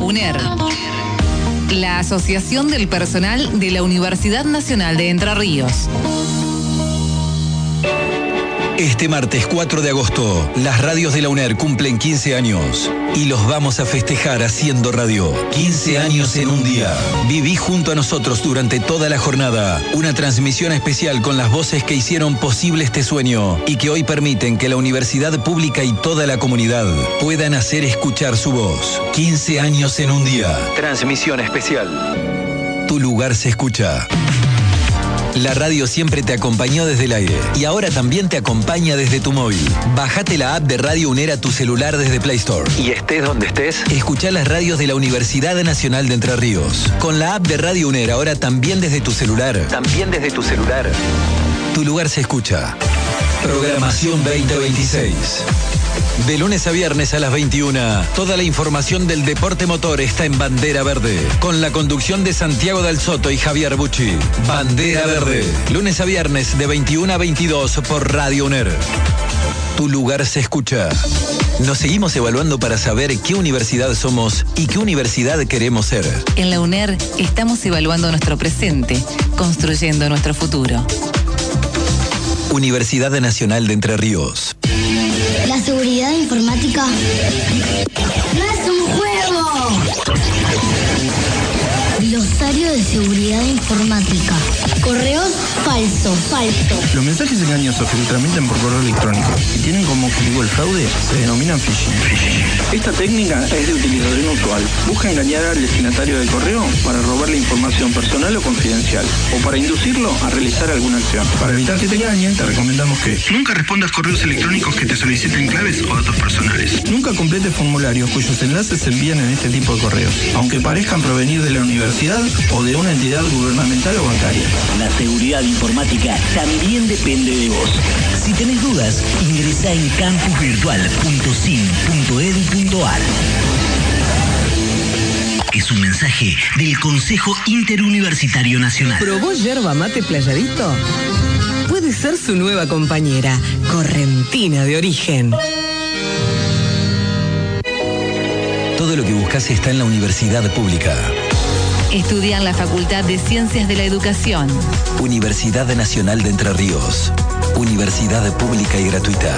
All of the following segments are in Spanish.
UNER, la Asociación del Personal de la Universidad Nacional de Entre Ríos. Este martes 4 de agosto, las radios de la UNER cumplen 15 años y los vamos a festejar haciendo radio. 15 años en un día. Viví junto a nosotros durante toda la jornada una transmisión especial con las voces que hicieron posible este sueño y que hoy permiten que la universidad pública y toda la comunidad puedan hacer escuchar su voz. 15 años en un día. Transmisión especial. Tu lugar se escucha. La radio siempre te acompañó desde el aire y ahora también te acompaña desde tu móvil. Bájate la app de Radio UNER a tu celular desde Play Store. Y estés donde estés, escuchá las radios de la Universidad Nacional de Entre Ríos. Con la app de Radio UNER ahora también desde tu celular. Tu lugar se escucha. Programación 2026. De lunes a viernes a las 21, toda la información del deporte motor está en Bandera Verde, con la conducción de Santiago Del Soto y Javier Bucci. Bandera Verde, lunes a viernes de 21 a 22 por Radio UNER. Tu lugar se escucha. Nos seguimos evaluando para saber qué universidad somos y qué universidad queremos ser. En la UNER estamos evaluando nuestro presente, construyendo nuestro futuro. Universidad Nacional de Entre Ríos. La seguridad informática no es un juego. Glosario de seguridad informática. Correos falsos. Los mensajes engañosos que se transmiten por correo electrónico y tienen como objetivo el fraude se denominan phishing. Esta técnica es de utilización usual. Busca engañar al destinatario del correo para robarle información personal o confidencial, o para inducirlo a realizar alguna acción. Para evitar que te engañen, te recomendamos que nunca respondas correos electrónicos que te soliciten claves o datos personales. Nunca completes formularios cuyos enlaces se envían en este tipo de correos, aunque parezcan provenir de la universidad o de una entidad gubernamental o bancaria. La seguridad informática también depende de vos. Si tenés dudas, ingresá en campusvirtual.sin.edu.ar. Es un mensaje del Consejo Interuniversitario Nacional. ¿Probó yerba mate Playadito? Puede ser su nueva compañera, correntina de origen. Todo lo que buscas está en la universidad pública. Estudia en la Facultad de Ciencias de la Educación. Universidad Nacional de Entre Ríos. Universidad pública y gratuita.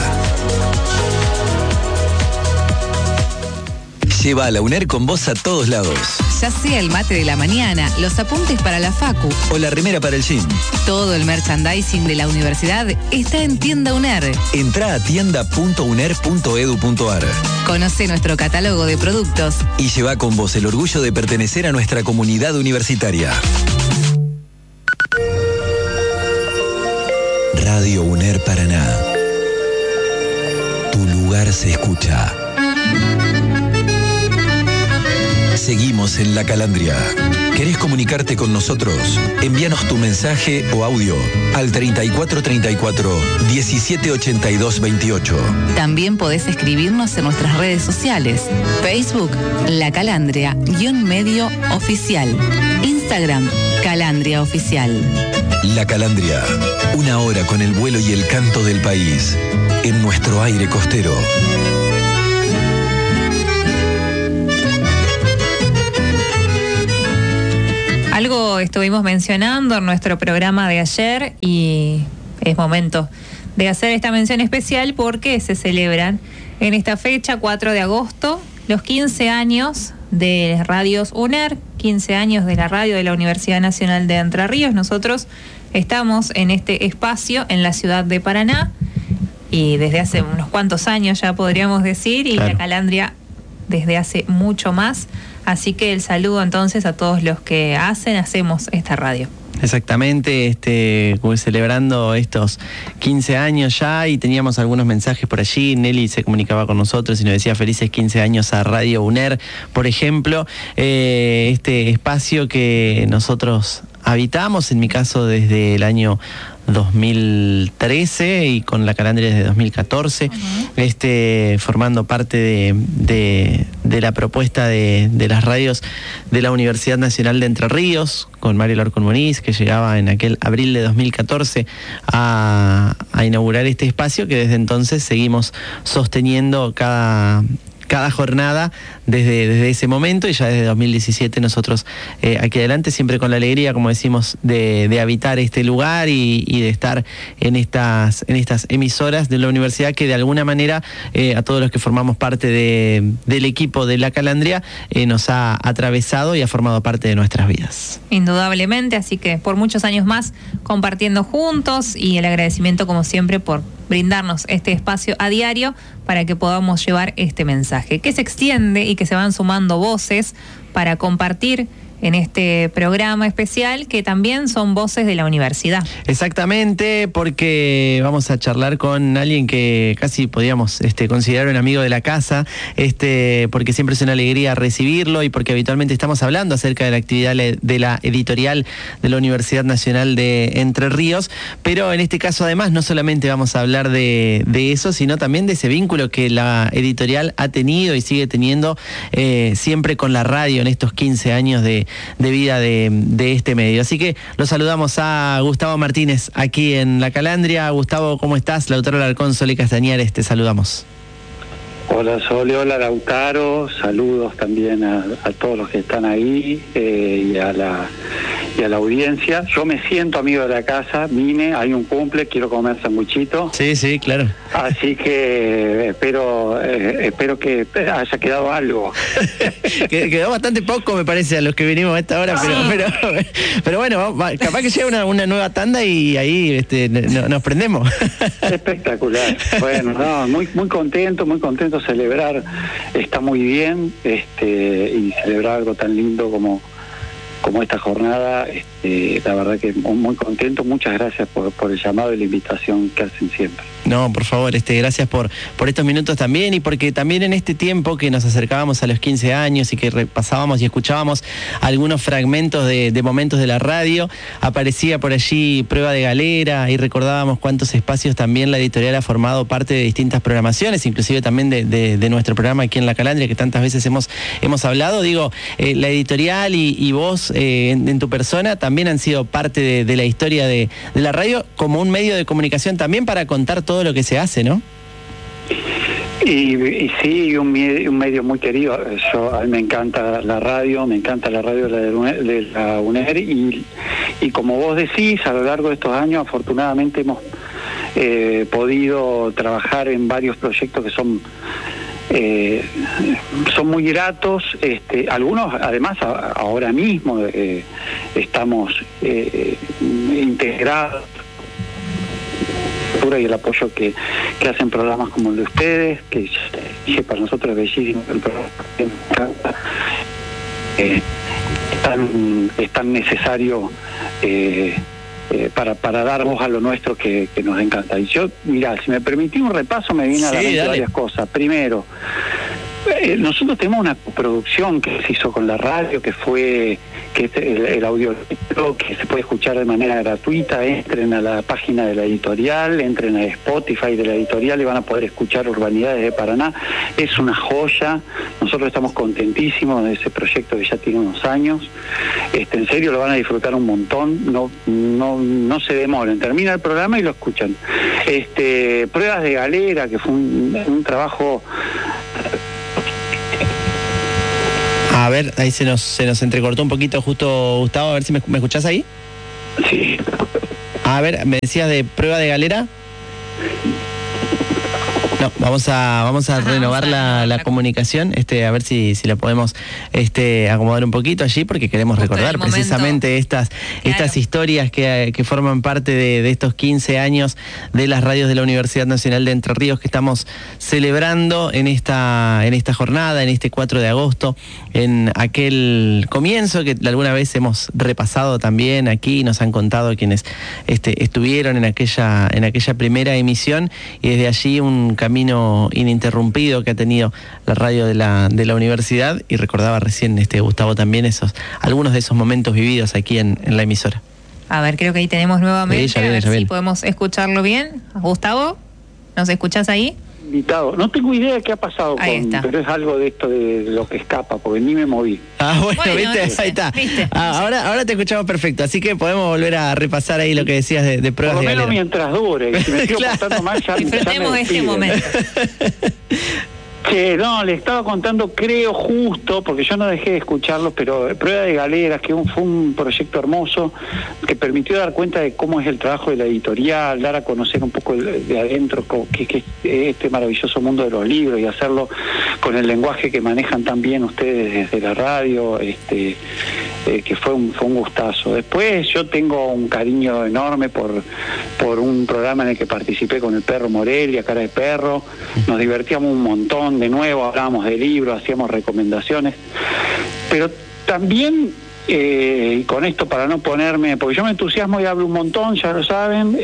Lleva a la UNER con vos a todos lados. Ya sea el mate de la mañana, los apuntes para la facu o la remera para el gym. Todo el merchandising de la universidad está en Tienda UNER. Entrá a tienda.uner.edu.ar. Conoce nuestro catálogo de productos y lleva con vos el orgullo de pertenecer a nuestra comunidad universitaria. Radio UNER Paraná. Tu lugar se escucha. Seguimos en La Calandria. ¿Querés comunicarte con nosotros? Envíanos tu mensaje o audio al 3434 1782 28. También podés escribirnos en nuestras redes sociales. Facebook, La Calandria, _medio oficial. Instagram, Calandria Oficial. La Calandria, una hora con el vuelo y el canto del país en nuestro aire costero. Algo estuvimos mencionando en nuestro programa de ayer y es momento de hacer esta mención especial porque se celebran en esta fecha, 4 de agosto, los 15 años de Radios UNER, 15 años de la radio de la Universidad Nacional de Entre Ríos. Nosotros estamos en este espacio en la ciudad de Paraná y desde hace unos cuantos años ya podríamos decir, y claro, La Calandria desde hace mucho más. Así que el saludo entonces a todos los que hacemos esta radio. Exactamente, celebrando estos 15 años ya, y teníamos algunos mensajes por allí. Nelly se comunicaba con nosotros y nos decía felices 15 años a Radio UNER, por ejemplo, este espacio que nosotros habitamos, en mi caso desde el año 2013 y con La Calandria desde 2014, formando parte de la propuesta de las radios de la Universidad Nacional de Entre Ríos, con Mario Larcón Muniz, que llegaba en aquel abril de 2014 a inaugurar este espacio que desde entonces seguimos sosteniendo cada cada jornada desde ese momento, y ya desde 2017 nosotros aquí adelante, siempre con la alegría, como decimos, de habitar este lugar y de estar en estas emisoras de la universidad, que de alguna manera a todos los que formamos parte del equipo de La Calandria nos ha atravesado y ha formado parte de nuestras vidas. Indudablemente, así que por muchos años más compartiendo juntos, y el agradecimiento como siempre por brindarnos este espacio a diario para que podamos llevar este mensaje, que se extiende y que se van sumando voces para compartir en este programa especial, que también son voces de la universidad. Exactamente, porque vamos a charlar con alguien que casi podríamos considerar un amigo de la casa, porque siempre es una alegría recibirlo, y porque habitualmente estamos hablando acerca de la actividad de la editorial de la Universidad Nacional de Entre Ríos, pero en este caso además no solamente vamos a hablar de eso, sino también de ese vínculo que la editorial ha tenido y sigue teniendo siempre con la radio en estos 15 años de vida de este medio. Así que los saludamos a Gustavo Martínez aquí en La Calandria. Gustavo, ¿cómo estás? Lautaro Alarcón, Sole Castañares, te saludamos. Hola Sole, hola Lautaro, saludos también a todos los que están ahí y a la audiencia. Yo me siento amigo de la casa, vine, hay un cumple, quiero comer sanguchito. Sí, claro. Así que espero que haya quedado algo. Quedó bastante poco, me parece, a los que vinimos a esta hora, pero bueno, capaz que llega una nueva tanda y ahí nos prendemos. Espectacular. Bueno, no, muy contento celebrar, está muy bien, y celebrar algo tan lindo como esta jornada, la verdad que muy contento. Muchas gracias por el llamado y la invitación que hacen siempre. No, por favor, gracias por estos minutos también, y porque también en este tiempo que nos acercábamos a los 15 años y que repasábamos y escuchábamos algunos fragmentos de momentos de la radio, aparecía por allí Prueba de Galera, y recordábamos cuántos espacios también la editorial ha formado parte de distintas programaciones, inclusive también de nuestro programa aquí en La Calandria, que tantas veces hemos hablado. Digo, la editorial y vos en tu persona también han sido parte de la historia de la radio, como un medio de comunicación también para contar todo lo que se hace, ¿no? Y sí, un medio muy querido. A mí me encanta la radio de la UNER, y como vos decís, a lo largo de estos años afortunadamente hemos podido trabajar en varios proyectos que son muy gratos. Algunos además ahora mismo estamos integrados, y el apoyo que hacen programas como el de ustedes, que para nosotros es bellísimo el programa, es tan necesario para dar voz a lo nuestro que nos encanta. Y yo, mirá, si me permití un repaso, me viene a la mente varias cosas. Primero, nosotros tenemos una producción que se hizo con la radio, que es el audio que se puede escuchar de manera gratuita. Entren a la página de la editorial, entren a Spotify de la editorial y van a poder escuchar Urbanidades de Paraná. Es una joya. Nosotros estamos contentísimos de ese proyecto que ya tiene unos años. En serio lo van a disfrutar un montón. No se demoren, termina el programa y lo escuchan. Pruebas de Galera, que fue un trabajo. A ver, ahí se nos entrecortó un poquito justo, Gustavo, a ver si me escuchás ahí. Sí. A ver, me decías de Prueba de Galera. No, vamos a renovar la comunicación, a ver si la podemos acomodar un poquito allí, porque queremos recordar precisamente estas historias que forman parte de estos 15 años de las radios de la Universidad Nacional de Entre Ríos, que estamos celebrando en esta jornada, en este 4 de agosto, en aquel comienzo que alguna vez hemos repasado también aquí, nos han contado quienes estuvieron en aquella primera emisión, y desde allí un camino ininterrumpido que ha tenido la radio de la universidad, y recordaba recién Gustavo también algunos de esos momentos vividos aquí en la emisora. A ver, creo que ahí tenemos nuevamente, sí, ya viene. Si podemos escucharlo bien. Gustavo, ¿nos escuchás ahí? Invitado. No tengo idea de qué ha pasado, pero es algo de esto de lo que escapa, porque ni me moví. Bueno, ¿viste? Ahí está. Ahora te escuchamos perfecto, así que podemos volver a repasar ahí lo que decías de Pruebas de Galera. Por lo menos mientras dure, y si me sigo portando mal, ya disfrutemos me este momento. Sí, no, le estaba contando, creo justo, porque yo no dejé de escucharlos, pero Prueba de Galeras, que fue un proyecto hermoso que permitió dar cuenta de cómo es el trabajo de la editorial, dar a conocer un poco de adentro que es este maravilloso mundo de los libros y hacerlo con el lenguaje que manejan tan bien ustedes desde la radio, que fue un gustazo. Después yo tengo un cariño enorme por un programa en el que participé con el Perro Morelia, Cara de Perro, nos divertíamos un montón, de nuevo hablábamos de libros, hacíamos recomendaciones, pero también, y con esto para no ponerme, porque yo me entusiasmo y hablo un montón, ya lo saben,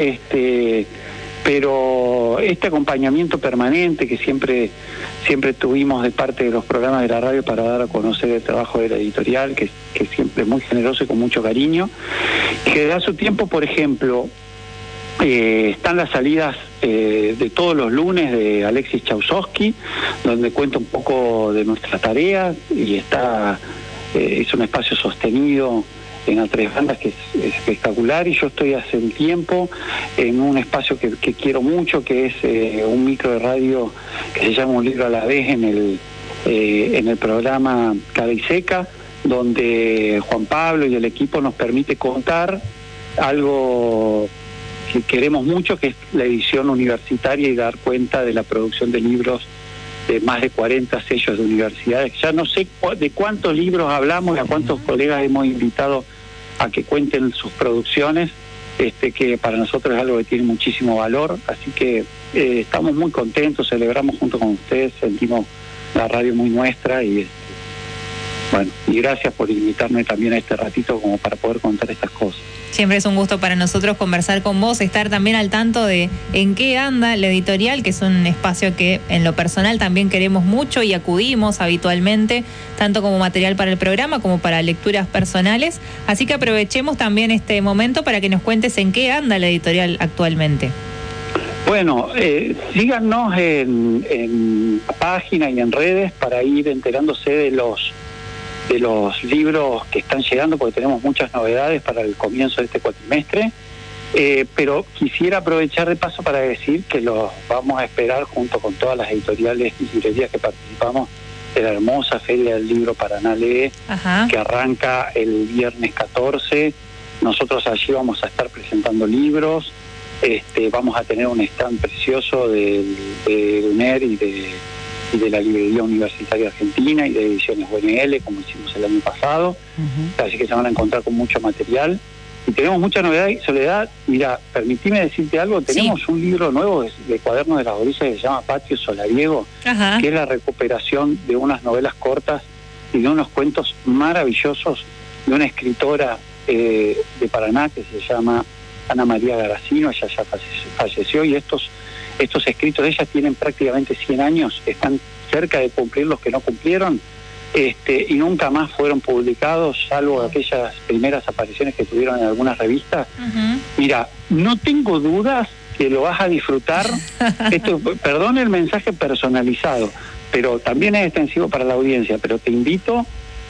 pero este acompañamiento permanente que siempre tuvimos de parte de los programas de la radio para dar a conocer el trabajo de la editorial, que siempre es muy generoso y con mucho cariño, que da su tiempo, por ejemplo, están las salidas de todos los lunes de Alexis Chausowski, donde cuenta un poco de nuestra tarea y es un espacio sostenido en A3 Bandas que es espectacular, y yo estoy hace un tiempo en un espacio que quiero mucho, que es un micro de radio que se llama Un Libro a la Vez en el programa Cara y Seca, donde Juan Pablo y el equipo nos permite contar algo que queremos mucho, que es la edición universitaria y dar cuenta de la producción de libros de más de 40 sellos de universidades. Ya no sé de cuántos libros hablamos y a cuántos colegas hemos invitado a que cuenten sus producciones, que para nosotros es algo que tiene muchísimo valor, así que estamos muy contentos, celebramos junto con ustedes, sentimos la radio muy nuestra y bueno, y gracias por invitarme también a este ratito como para poder contar estas cosas. Siempre es un gusto para nosotros conversar con vos, estar también al tanto de en qué anda la editorial, que es un espacio que en lo personal también queremos mucho y acudimos habitualmente, tanto como material para el programa como para lecturas personales. Así que aprovechemos también este momento para que nos cuentes en qué anda la editorial actualmente. Bueno, síganos en la página y en redes para ir enterándose de los libros que están llegando, porque tenemos muchas novedades para el comienzo de este cuatrimestre, pero quisiera aprovechar de paso para decir que los vamos a esperar junto con todas las editoriales y librerías que participamos de la hermosa Feria del Libro Paraná Lee, que arranca el viernes 14. Nosotros allí vamos a estar presentando libros, vamos a tener un stand precioso de UNER y de la Librería Universitaria Argentina y de Ediciones UNL, como hicimos el año pasado. Así que se van a encontrar con mucho material. Y tenemos mucha novedad. Y Soledad, mira, permitime decirte algo, tenemos un libro nuevo de Cuadernos de las Orillas que se llama Patio Solariego, que es la recuperación de unas novelas cortas y de unos cuentos maravillosos de una escritora de Paraná que se llama Ana María Garacino. Ella ya falleció, y estos escritos de ella tienen prácticamente 100 años, están cerca de cumplir los que no cumplieron, y nunca más fueron publicados, salvo aquellas primeras apariciones que tuvieron en algunas revistas. Mira, no tengo dudas que lo vas a disfrutar. Perdón el mensaje personalizado, pero también es extensivo para la audiencia, pero te invito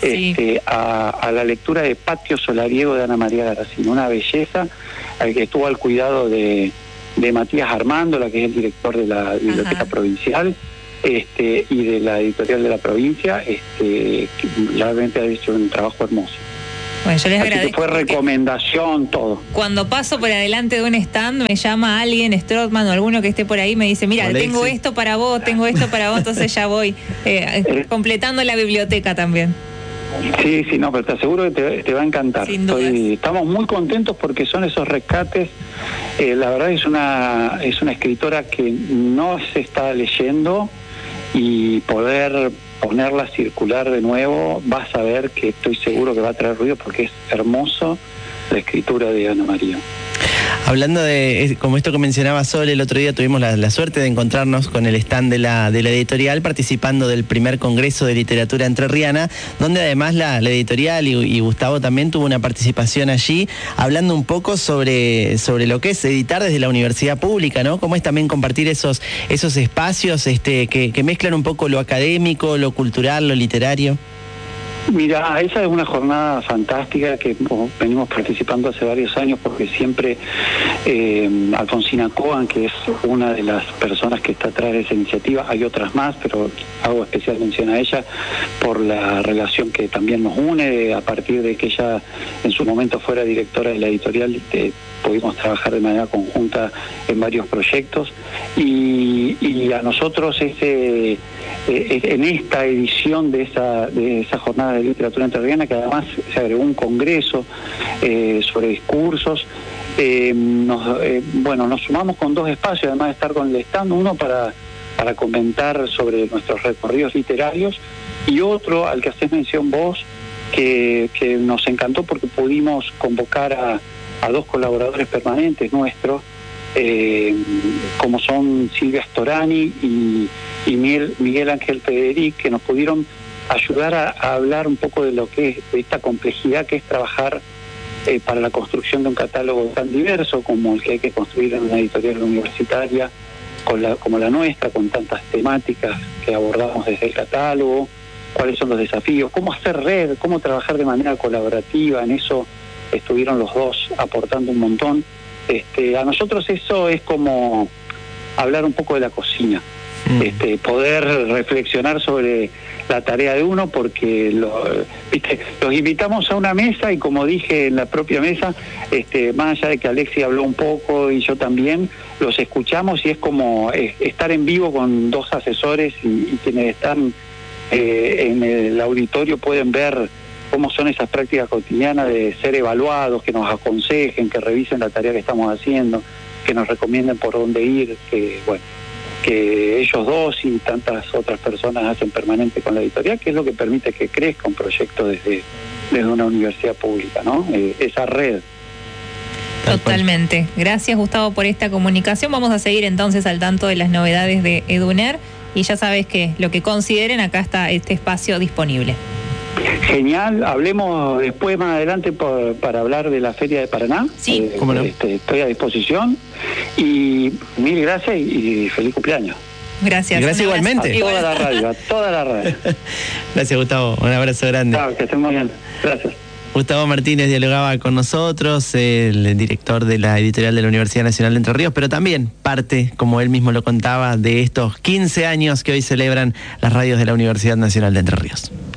a la lectura de Patio Solariego de Ana María Garacino, una belleza, que estuvo al cuidado de Matías Armándola, que es el director de la Biblioteca Provincial, y de la editorial de la provincia, que realmente ha hecho un trabajo hermoso. Bueno, yo les agradezco. Fue recomendación, todo. Cuando paso por adelante de un stand, me llama alguien, Strothman o alguno que esté por ahí, me dice, mira, Alexis, tengo esto para vos, entonces ya voy completando la biblioteca también. Sí, no, pero te aseguro que te va a encantar. Estamos muy contentos porque son esos rescates. La verdad es una escritora que no se está leyendo, y poder ponerla a circular de nuevo, vas a ver que estoy seguro que va a traer ruido, porque es hermoso la escritura de Ana María. Hablando de, como esto que mencionaba Sol, el otro día tuvimos la suerte de encontrarnos con el stand de la editorial, participando del primer Congreso de Literatura Entrerriana, donde además la editorial y Gustavo también tuvo una participación allí, hablando un poco sobre lo que es editar desde la universidad pública, ¿no? Cómo es también compartir esos espacios que mezclan un poco lo académico, lo cultural, lo literario. Mira, esa es una jornada fantástica que venimos participando hace varios años, porque siempre Alfonsina Coan, que es una de las personas que está atrás de esa iniciativa, hay otras más, pero hago especial mención a ella por la relación que también nos une, a partir de que ella en su momento fuera directora de la editorial, pudimos trabajar de manera conjunta en varios proyectos, y a nosotros en esta edición de esa jornada de literatura entrerriana, que además se agregó un congreso sobre discursos, nos sumamos con 2 espacios, además de estar con el stand, uno para comentar sobre nuestros recorridos literarios, y otro al que haces mención vos, que nos encantó porque pudimos convocar a 2 colaboradores permanentes nuestros, como son Silvia Storani y Miguel Ángel Federic, que nos pudieron ayudar a hablar un poco de lo que es, de esta complejidad que es trabajar para la construcción de un catálogo tan diverso como el que hay que construir en una editorial universitaria como la nuestra, con tantas temáticas que abordamos desde el catálogo, cuáles son los desafíos, cómo hacer red, cómo trabajar de manera colaborativa. En eso estuvieron los 2 aportando un montón. A nosotros eso es como hablar un poco de la cocina, poder reflexionar sobre la tarea de uno, porque los invitamos a una mesa, y como dije en la propia mesa, más allá de que Alexi habló un poco y yo también, los escuchamos, y es como estar en vivo con 2 asesores, y quienes están en el auditorio pueden ver cómo son esas prácticas cotidianas de ser evaluados, que nos aconsejen, que revisen la tarea que estamos haciendo, que nos recomienden por dónde ir, que ellos 2 y tantas otras personas hacen permanente con la editorial, que es lo que permite que crezca un proyecto desde una universidad pública, ¿no? Esa red. Totalmente. Gracias, Gustavo, por esta comunicación. Vamos a seguir entonces al tanto de las novedades de EDUNER, y ya sabes que lo que consideren, acá está este espacio disponible. Genial, hablemos después, más adelante, para hablar de la Feria de Paraná. Sí, cómo no. Estoy a disposición, y 1000 gracias y feliz cumpleaños. Gracias. Gracias igualmente. A toda la radio. Gracias, Gustavo. Un abrazo grande. Chao, que estén muy bien. Gracias. Gustavo Martínez dialogaba con nosotros, el director de la editorial de la Universidad Nacional de Entre Ríos, pero también parte, como él mismo lo contaba, de estos 15 años que hoy celebran las radios de la Universidad Nacional de Entre Ríos.